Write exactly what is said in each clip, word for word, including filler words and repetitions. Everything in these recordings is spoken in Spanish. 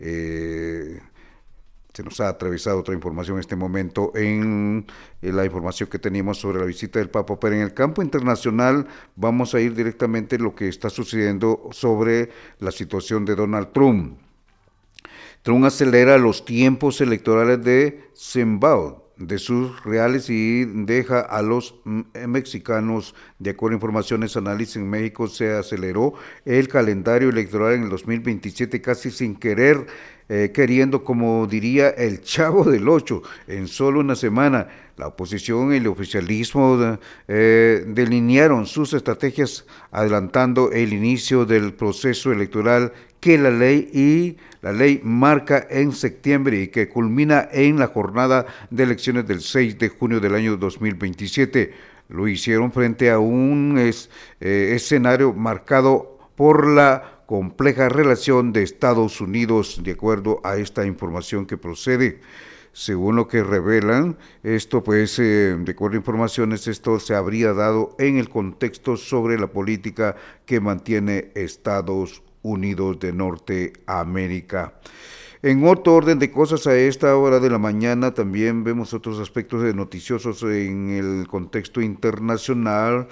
Eh, se nos ha atravesado otra información en este momento en, en la información que teníamos sobre la visita del Papa, pero en el campo internacional vamos a ir directamente a lo que está sucediendo sobre la situación de Donald Trump. Trump acelera los tiempos electorales de Zimbabue, de sus reales, y deja a los mexicanos. De acuerdo a informaciones, análisis, en México se aceleró el calendario electoral en el dos mil veintisiete casi sin querer, eh, queriendo, como diría el Chavo del Ocho, en solo una semana. La oposición y el oficialismo eh, delinearon sus estrategias adelantando el inicio del proceso electoral que la ley y la ley marca en septiembre y que culmina en la jornada de elecciones del seis de junio del año dos mil veintisiete. Lo hicieron frente a un es, eh, escenario marcado por la compleja relación de Estados Unidos, de acuerdo a esta información que procede. Según lo que revelan, esto pues, eh, de acuerdo a informaciones, esto se habría dado en el contexto sobre la política que mantiene Estados Unidos. Unidos de Norteamérica. En otro orden de cosas, a esta hora de la mañana también vemos otros aspectos de noticiosos en el contexto internacional.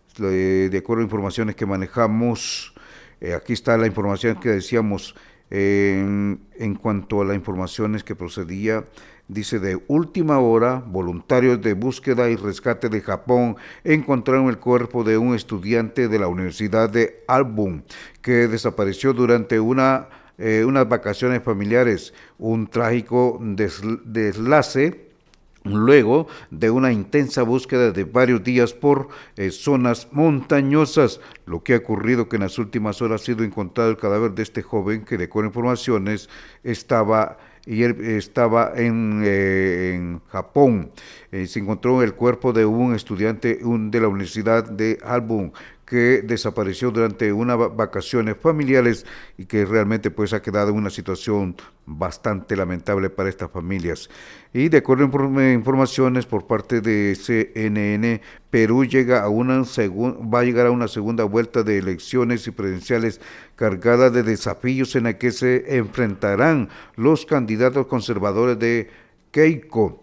De acuerdo a informaciones que manejamos, eh, aquí está la información que decíamos eh, en, en cuanto a las informaciones que procedía. Dice: de última hora, voluntarios de búsqueda y rescate de Japón encontraron el cuerpo de un estudiante de la Universidad de Auburn que desapareció durante una, eh, unas vacaciones familiares. Un trágico desl- deslace luego de una intensa búsqueda de varios días por eh, zonas montañosas. Lo que ha ocurrido que en las últimas horas ha sido encontrado el cadáver de este joven que, de acuerdo a informaciones, estaba y él estaba en, eh, en Japón. Eh, se encontró el cuerpo de un estudiante un, de la Universidad de Auburn que desapareció durante unas vacaciones familiares y que realmente pues ha quedado en una situación bastante lamentable para estas familias. Y de acuerdo a informaciones por parte de C N N, Perú llega a una segun, va a llegar a una segunda vuelta de elecciones y presidenciales cargada de desafíos en la que se enfrentarán los candidatos conservadores de Keiko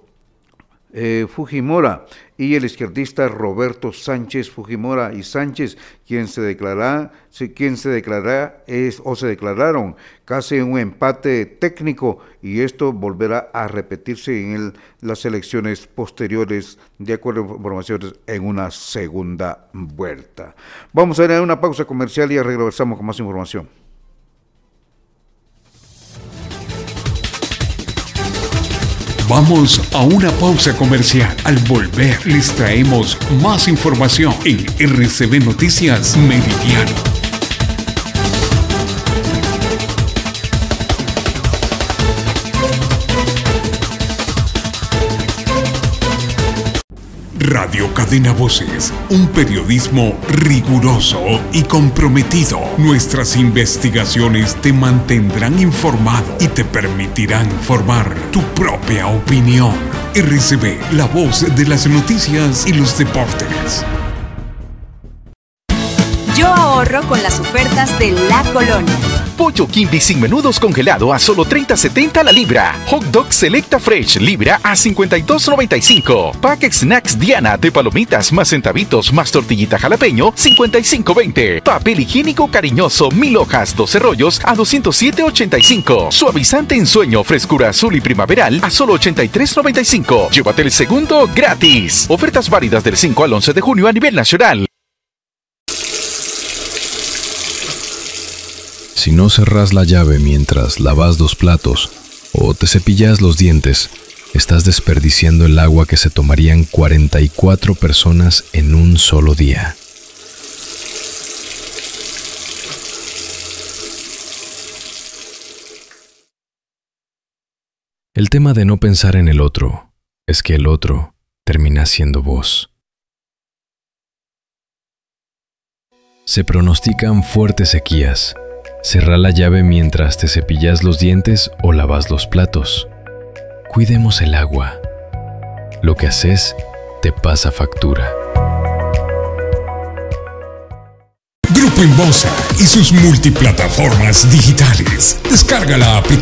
Eh, Fujimori y el izquierdista Roberto Sánchez. Fujimori y Sánchez, quien se declarará, quien se declarará es o se declararon casi un empate técnico, y esto volverá a repetirse en el, las elecciones posteriores, de acuerdo a informaciones, en una segunda vuelta. Vamos a ir a una pausa comercial y regresamos con más información. Vamos a una pausa comercial. Al volver les traemos más información en R C B Noticias Meridiano. Radio Cadena Voces, un periodismo riguroso y comprometido. Nuestras investigaciones te mantendrán informado y te permitirán formar tu propia opinión. R C B, la voz de las noticias y los deportes. Yo ahorro con las ofertas de La Colonia. Pollo Kimby sin menudos congelado a solo treinta setenta la libra. Hot Dog Selecta Fresh libra a cincuenta y dos noventa y cinco. Pack Snacks Diana de palomitas más centavitos más tortillita jalapeño cincuenta y cinco veinte. Papel higiénico cariñoso mil hojas doce rollos a doscientos siete ochenta y cinco. Suavizante en sueño frescura azul y primaveral a solo ochenta y tres noventa y cinco. Llévate el segundo gratis. Ofertas válidas del cinco al once de junio a nivel nacional. Si no cerrás la llave mientras lavas los platos o te cepillas los dientes, estás desperdiciando el agua que se tomarían cuarenta y cuatro personas en un solo día. El tema de no pensar en el otro es que el otro termina siendo vos. Se pronostican fuertes sequías. Cerrá la llave mientras te cepillas los dientes o lavas los platos. Cuidemos el agua. Lo que haces te pasa factura. Grupo Inbosa y sus multiplataformas digitales. Descarga la aplicación